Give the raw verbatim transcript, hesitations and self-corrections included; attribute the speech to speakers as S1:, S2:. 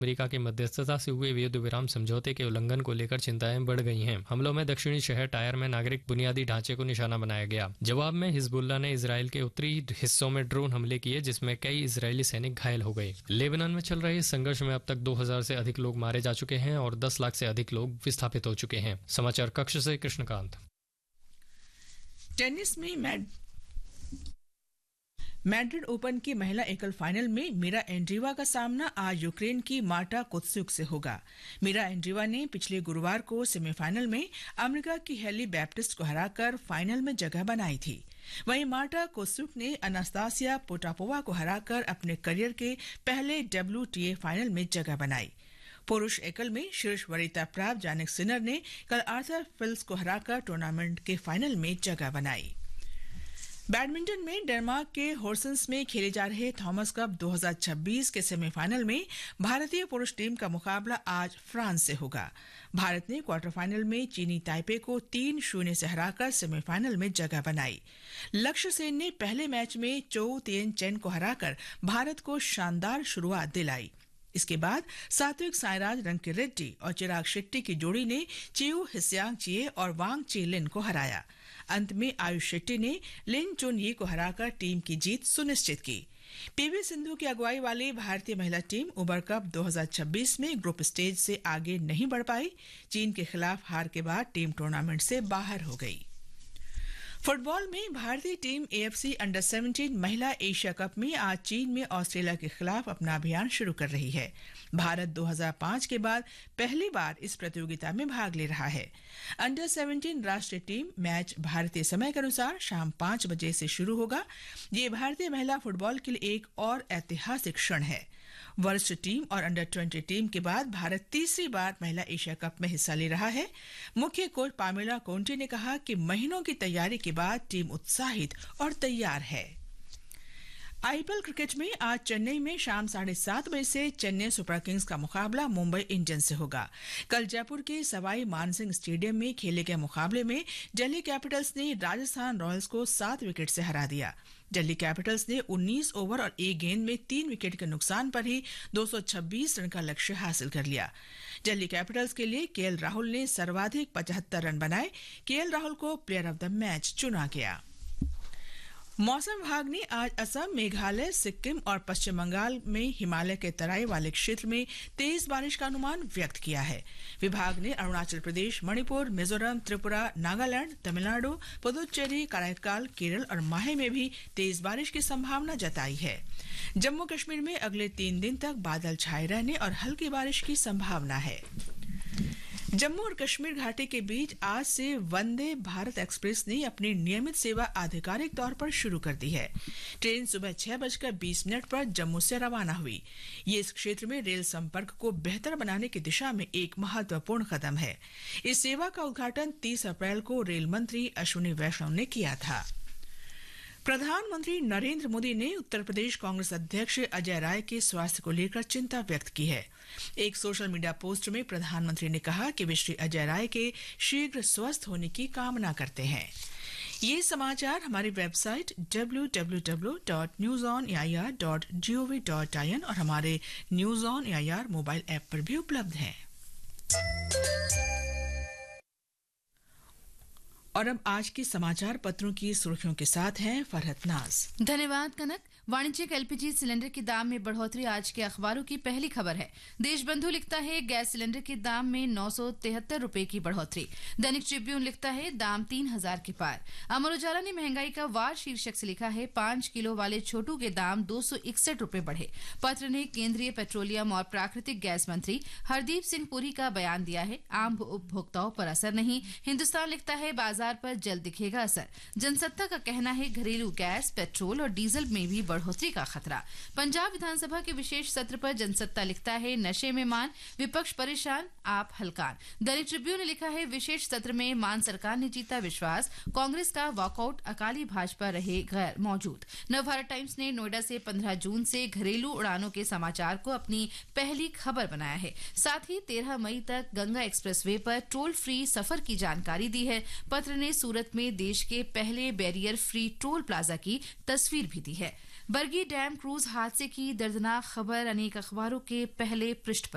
S1: America की मध्यस्थता से हुए युद्ध विराम समझौते के उल्लंघन को लेकर चिंताएं बढ़ गई हैं। हमलों में दक्षिणी शहर टायर में नागरिक बुनियादी ढांचे को निशाना बनाया गया। जवाब में हिजबुल्लाह ने इजराइल के उत्तरी हिस्सों में ड्रोन हमले किए, जिसमें कई इजरायली सैनिक घायल हो गए। लेबनान में चल रहे इस संघर्ष में अब तक दो हजार से अधिक लोग मारे जा चुके हैं और दस लाख से अधिक लोग विस्थापित हो चुके हैं। समाचार कक्ष से कृष्णकांत।
S2: टेनिस में मैड मैड्रिड ओपन की महिला एकल फाइनल में मीरा एंड्रीवा का सामना आज यूक्रेन की मार्टा कुत्सुक से होगा। मीरा एंड्रीवा ने पिछले गुरुवार को सेमीफाइनल में अमेरिका की हेली बैप्टिस्ट को हराकर फाइनल में जगह बनाई थी। वहीं मार्टा कुत्सुक ने अनास्तासिया पोटापोवा को हराकर अपने करियर के पहले डब्ल्यूटीए फाइनल में जगह बनाई। पुरुष एकल में शीर्ष वरीयता प्राप्त जानिक सिनर ने कल आर्थर फिल्स को हराकर टूर्नामेंट के फाइनल में जगह बनाई। बैडमिंटन में डेनमार्क के होर्सन्स में खेले जा रहे थॉमस कप दो हजार छब्बीस के सेमीफाइनल में भारतीय पुरुष टीम का मुकाबला आज फ्रांस से होगा। भारत ने क्वार्टर फाइनल में चीनी ताइपे को तीन शून्य से हराकर सेमीफाइनल में जगह बनाई। लक्ष्य सेन ने पहले मैच में चोउ तिएन चेन को हराकर भारत को शानदार शुरुआत दिलाई। इसके बाद सात्विक साईराज रंकीरेड्डी और चिराग शेट्टी की जोड़ी ने चिऊ हिस्यांग चिए और वांग ची लिन को हराया। अंत में आयुष शेट्टी ने लिन चुन यी को हराकर टीम की जीत सुनिश्चित की। पीवी सिंधु की अगुवाई वाली भारतीय महिला टीम उबर कप दो हजार छब्बीस में ग्रुप स्टेज से आगे नहीं बढ़ पाई। चीन के खिलाफ हार के बाद टीम टूर्नामेंट से बाहर हो गई। फुटबॉल में भारतीय टीम एएफसी अंडर सत्रह महिला एशिया कप में आज चीन में ऑस्ट्रेलिया के खिलाफ अपना अभियान शुरू कर रही है। भारत दो हजार पाँच के बाद पहली बार इस प्रतियोगिता में भाग ले रहा है। अंडर सत्रह राष्ट्रीय टीम मैच भारतीय समय के अनुसार शाम पाँच बजे से शुरू होगा। ये भारतीय महिला फुटबॉल के लिए एक और ऐतिहासिक क्षण है। वरिष्ठ टीम और अंडर बीस टीम के बाद भारत तीसरी बार महिला एशिया कप में हिस्सा ले रहा है। मुख्य कोच पामेला कोंटे ने कहा कि महीनों की तैयारी के बाद टीम उत्साहित और तैयार है। आईपीएल क्रिकेट में आज चेन्नई में शाम साढ़े सात बजे से चेन्नई सुपर किंग्स का मुकाबला मुंबई इंडियंस से होगा। कल जयपुर के सवाई मानसिंह स्टेडियम में खेले गए मुकाबले में दिल्ली कैपिटल्स ने राजस्थान रॉयल्स को सात विकेट से हरा दिया। दिल्ली कैपिटल्स ने उन्नीस ओवर और एक गेंद में तीन विकेट के नुकसान पर ही दो सौ छब्बीस रन का लक्ष्य हासिल कर लिया। दिल्ली कैपिटल्स के लिए केएल राहुल ने सर्वाधिक पचहत्तर रन बनाए। केएल राहुल को प्लेयर ऑफ द मैच चुना गया। मौसम विभाग ने आज असम, मेघालय, सिक्किम और पश्चिम बंगाल में हिमालय के तराई वाले क्षेत्र में तेज बारिश का अनुमान व्यक्त किया है। विभाग ने अरुणाचल प्रदेश, मणिपुर, मिजोरम, त्रिपुरा, नागालैंड, तमिलनाडु, पुदुचेरी, कराईकाल, केरल और माहे में भी तेज बारिश की संभावना जताई है। जम्मू कश्मीर में अगले तीन दिन तक बादल छाए रहने और हल्की बारिश की संभावना है। जम्मू और कश्मीर घाटी के बीच आज से वंदे भारत एक्सप्रेस ने अपनी नियमित सेवा आधिकारिक तौर पर शुरू कर दी है। ट्रेन सुबह छह बजकर बीस मिनट पर जम्मू से रवाना हुई। ये इस क्षेत्र में रेल संपर्क को बेहतर बनाने की दिशा में एक महत्वपूर्ण कदम है। इस सेवा का उद्घाटन तीस अप्रैल को रेल मंत्री अश्विनी वैष्णव ने किया था। प्रधानमंत्री नरेंद्र मोदी ने उत्तर प्रदेश कांग्रेस अध्यक्ष अजय राय के स्वास्थ्य को लेकर चिंता व्यक्त की है। एक सोशल मीडिया पोस्ट में प्रधानमंत्री ने कहा कि वे श्री अजय राय के शीघ्र स्वस्थ होने की कामना करते हैं। ये समाचार हमारी website W W W dot news on A I R dot G O V dot I N और हमारे news on A I R mobile app पर भी उपलब्ध हैं। और अब आज के समाचार पत्रों की सुर्खियों के साथ हैं फरहत नाज।
S3: धन्यवाद कनक। वाणिज्यिक एलपीजी सिलेंडर के दाम में बढ़ोतरी आज के अखबारों की पहली खबर है। देशबंधु लिखता है गैस सिलेंडर के दाम में नौ सौ तिहत्तर रूपये की बढ़ोतरी। दैनिक ट्रिब्यून लिखता है दाम तीन हजार के पार। अमर उजाला ने महंगाई का वार शीर्षक से लिखा है पांच किलो वाले छोटू के दाम दो सौ इकसठ रूपये बढ़े। पत्र ने केंद्रीय पेट्रोलियम और प्राकृतिक गैस मंत्री हरदीप सिंह पुरी का बयान दिया है आम उपभोक्ताओं पर असर नहीं। हिंदुस्तान लिखता है बाजार पर जल्द दिखेगा असर। जनसत्ता का कहना है घरेलू गैस, पेट्रोल और डीजल में भी बढ़ोतरी का खतरा। पंजाब विधानसभा के विशेष सत्र पर जनसत्ता लिखता है नशे में मान, विपक्ष परेशान, आप हलकान। दैनिक ट्रिब्यून ने लिखा है विशेष सत्र में मान सरकार ने जीता विश्वास, कांग्रेस का वॉकआउट, अकाली भाजपा रहे गैर मौजूद। नवभारत टाइम्स ने नोएडा से पंद्रह जून से घरेलू उड़ानों के समाचार को अपनी पहली खबर बनाया है। साथ ही तेरह मई तक गंगा एक्सप्रेसवे पर टोल फ्री सफर की जानकारी दी है। पत्र ने सूरत में देश के पहले बैरियर फ्री टोल प्लाजा की तस्वीर भी दी है। बरगी डैम क्रूज हादसे की दर्दनाक खबर अनेक अखबारों के पहले पृष्ठ पर